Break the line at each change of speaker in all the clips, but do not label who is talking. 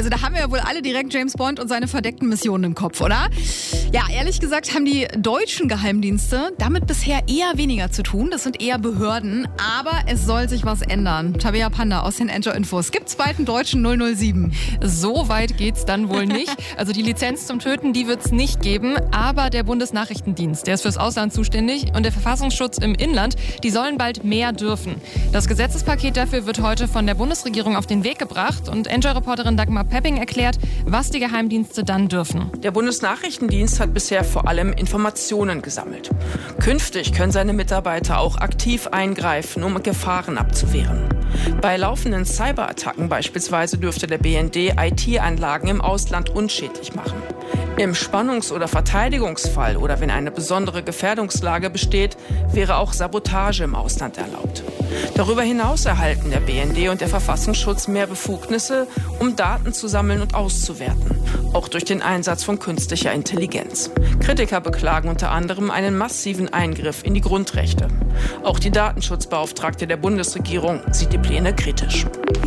Also da haben wir ja wohl alle direkt James Bond und seine verdeckten Missionen im Kopf, oder? Ja, ehrlich gesagt haben die deutschen Geheimdienste damit bisher eher weniger zu tun. Das sind eher Behörden, aber es soll sich was ändern. Tabea Panda aus den Enjoy Infos. Gibt's bald einen deutschen 007?
So weit geht's dann wohl nicht. Also die Lizenz zum Töten, die wird's nicht geben. Aber der Bundesnachrichtendienst, der ist fürs Ausland zuständig, und der Verfassungsschutz im Inland, die sollen bald mehr dürfen. Das Gesetzespaket dafür wird heute von der Bundesregierung auf den Weg gebracht. Und Enjoy-Reporterin Dagmar Pepping erklärt, was die Geheimdienste dann dürfen.
Der Bundesnachrichtendienst hat bisher vor allem Informationen gesammelt. Künftig können seine Mitarbeiter auch aktiv eingreifen, um Gefahren abzuwehren. Bei laufenden Cyberattacken beispielsweise dürfte der BND IT-Anlagen im Ausland unschädlich machen. Im Spannungs- oder Verteidigungsfall oder wenn eine besondere Gefährdungslage besteht, wäre auch Sabotage im Ausland erlaubt. Darüber hinaus erhalten der BND und der Verfassungsschutz mehr Befugnisse, um Daten zu sammeln und auszuwerten, auch durch den Einsatz von künstlicher Intelligenz. Kritiker beklagen unter anderem einen massiven Eingriff in die Grundrechte. Auch die Datenschutzbeauftragte der Bundesregierung sieht die Pläne kritisch.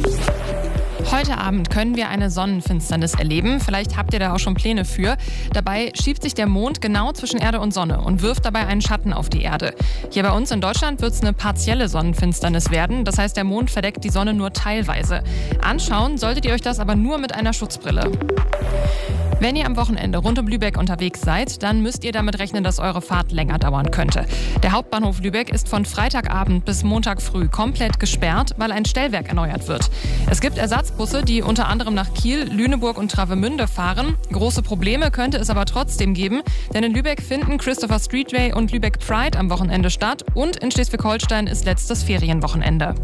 Heute Abend können wir eine Sonnenfinsternis erleben. Vielleicht habt ihr da auch schon Pläne für. Dabei schiebt sich der Mond genau zwischen Erde und Sonne und wirft dabei einen Schatten auf die Erde. Hier bei uns in Deutschland wird es eine partielle Sonnenfinsternis werden. Das heißt, der Mond verdeckt die Sonne nur teilweise. Anschauen solltet ihr euch das aber nur mit einer Schutzbrille. Wenn ihr am Wochenende rund um Lübeck unterwegs seid, dann müsst ihr damit rechnen, dass eure Fahrt länger dauern könnte. Der Hauptbahnhof Lübeck ist von Freitagabend bis Montag früh komplett gesperrt, weil ein Stellwerk erneuert wird. Es gibt Ersatzbusse, die unter anderem nach Kiel, Lüneburg und Travemünde fahren. Große Probleme könnte es aber trotzdem geben, denn in Lübeck finden Christopher Street Day und Lübeck Pride am Wochenende statt und in Schleswig-Holstein ist letztes Ferienwochenende.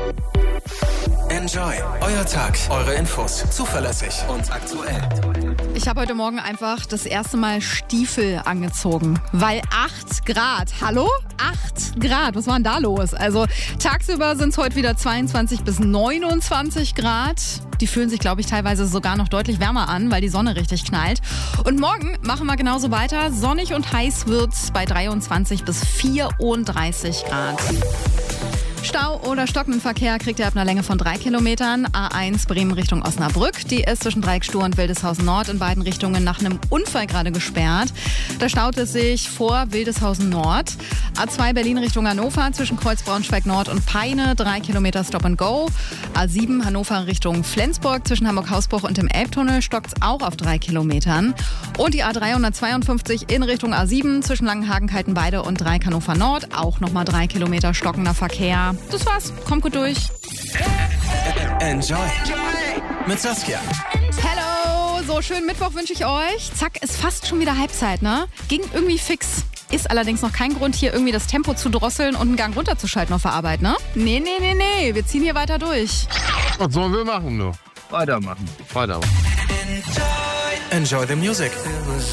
Enjoy. Euer Tag. Eure Infos. Zuverlässig und aktuell.
Ich habe heute Morgen einfach das erste Mal Stiefel angezogen, weil 8 Grad. Hallo? 8 Grad. Was war denn da los? Also tagsüber sind es heute wieder 22 bis 29 Grad. Die fühlen sich, glaube ich, teilweise sogar noch deutlich wärmer an, weil die Sonne richtig knallt. Und morgen machen wir genauso weiter. Sonnig und heiß wird's bei 23 bis 34 Grad. Stau oder stockenden Verkehr kriegt ihr ab einer Länge von 3 Kilometern. A1 Bremen Richtung Osnabrück. Die ist zwischen Dreieckstur und Wildeshausen Nord in beiden Richtungen nach einem Unfall gerade gesperrt. Da staut es sich vor Wildeshausen Nord. A2 Berlin Richtung Hannover zwischen Kreuz Braunschweig Nord und Peine 3 Kilometer Stop and Go. A7 Hannover Richtung Flensburg zwischen Hamburg-Hausbruch und dem Elbtunnel stockt es auch auf 3 Kilometern. Und die A352 in Richtung A7 zwischen Langenhagen-Kaltenbeide und Dreieck Hannover Nord auch nochmal 3 Kilometer stockender Verkehr. Das war's. Kommt gut durch.
Enjoy. Mit Saskia.
Hello, so schönen Mittwoch wünsche ich euch. Zack, ist fast schon wieder Halbzeit, ne? Ging irgendwie fix. Ist allerdings noch kein Grund, hier irgendwie das Tempo zu drosseln und einen Gang runterzuschalten auf der Arbeit, ne? Nee. Wir ziehen hier weiter durch.
Was sollen wir machen, nur? Weitermachen.
Enjoy the music.